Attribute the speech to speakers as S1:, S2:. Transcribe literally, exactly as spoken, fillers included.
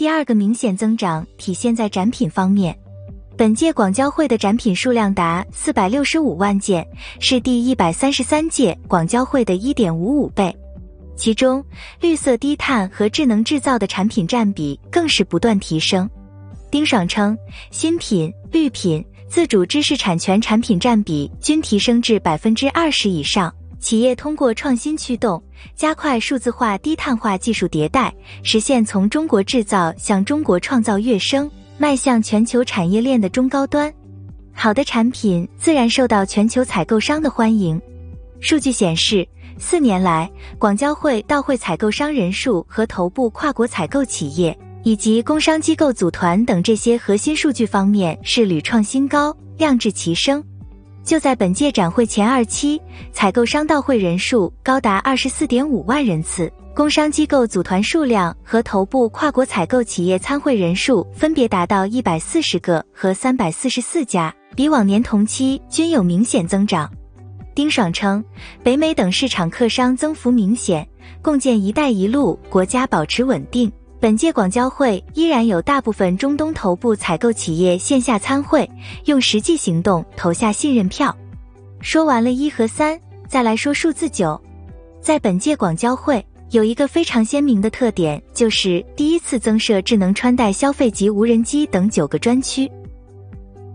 S1: 第二个明显增长体现在展品方面。本届广交会的展品数量达四百六十五万件，是第一百三十三届广交会的 一点五五 倍。其中，绿色低碳和智能制造的产品占比更是不断提升。丁爽称，新品、绿品、自主知识产权产品占比均提升至 百分之二十 以上。企业通过创新驱动，加快数字化低碳化技术迭代，实现从中国制造向中国创造跃升，迈向全球产业链的中高端。好的产品自然受到全球采购商的欢迎。数据显示，四年来，广交会到会采购商人数和头部跨国采购企业以及工商机构组团等这些核心数据方面是屡创新高，量质齐升。就在本届展会前二期，采购商到会人数高达 二十四点五万人次，工商机构组团数量和头部跨国采购企业参会人数分别达到一百四十个和三百四十四家，比往年同期均有明显增长。丁爽称，北美等市场客商增幅明显，共建“一带一路”国家保持稳定。本届广交会依然有大部分中东头部采购企业线下参会，用实际行动投下信任票。说完了一和三，再来说数字九。在本届广交会，有一个非常鲜明的特点，就是第一次增设智能穿戴消费级无人机等九个专区。